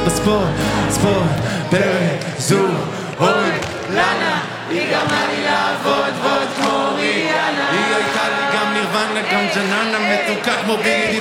בספורט, ספורט, ברזו, אוי, לנה, היא גרמה לי לעבוד ועוד כמו ריאנה. היא הייתה לי גם נירוונה, גם ג'ננה מתוקה כמו בידי